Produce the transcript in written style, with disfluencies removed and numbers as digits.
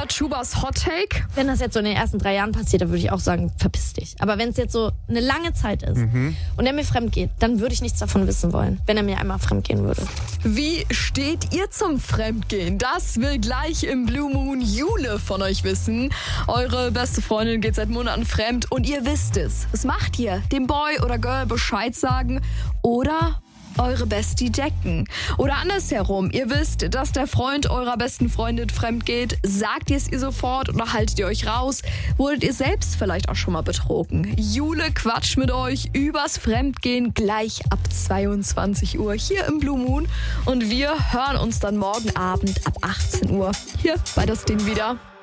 hört Schubas Hot Take. Wenn das jetzt so in den ersten 3 Jahren passiert, dann würde ich auch sagen, verpiss dich. Aber wenn es jetzt so eine lange Zeit ist und er mir fremd geht, dann würde ich nichts davon wissen wollen, wenn er mir einmal fremd gehen würde. Wie steht ihr zum Fremdgehen? Das will gleich im Blue Moon Jule von euch wissen. Eure beste Freundin geht seit Monaten fremd und ihr wisst es. Was macht ihr? Dem Boy oder Girl Bescheid sagen oder eure Bestie decken? Oder andersherum, ihr wisst, dass der Freund eurer besten Freundin fremd geht. Sagt ihr es ihr sofort oder haltet ihr euch raus? Wurdet ihr selbst vielleicht auch schon mal betrogen? Jule quatscht mit euch übers Fremdgehen gleich ab 22 Uhr hier im Blue Moon. Und wir hören uns dann morgen Abend ab 18 Uhr hier bei Das Ding wieder.